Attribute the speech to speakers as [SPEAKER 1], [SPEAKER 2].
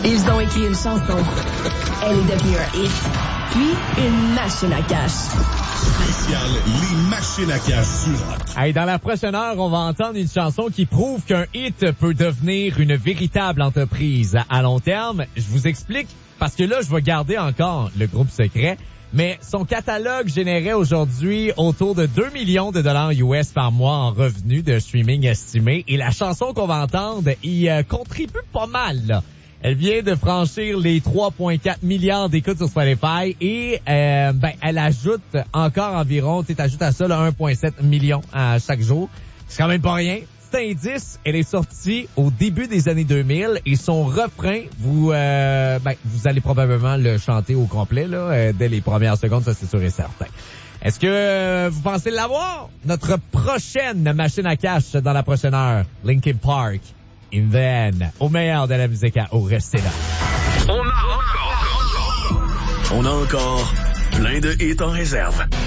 [SPEAKER 1] Ils ont écrit une chanson. Elle est devenue un hit. Puis, une machine à cash.
[SPEAKER 2] Spécial les machines à cash sur Rock.
[SPEAKER 3] Hey, dans la prochaine heure, on va entendre une chanson qui prouve qu'un hit peut devenir une véritable entreprise à long terme. Je vous explique, parce que là, je vais garder encore le groupe secret, mais son catalogue générait aujourd'hui autour de 2 millions de dollars US par mois en revenus de streaming estimés, et la chanson qu'on va entendre y contribue pas mal, là. Elle vient de franchir les 3,4 milliards d'écoutes sur Spotify et elle ajoute encore environ, tu ajoutes à ça là, 1,7 million à chaque jour. C'est quand même pas rien. Cet indice, elle est sortie au début des années 2000 et son refrain, vous allez probablement le chanter au complet là dès les premières secondes, ça c'est sûr et certain. Est-ce que vous pensez l'avoir? Notre prochaine machine à cash dans la prochaine heure, Linkin Park. In the end, au meilleur de la musique à restez là.
[SPEAKER 4] On a encore plein de hits en réserve.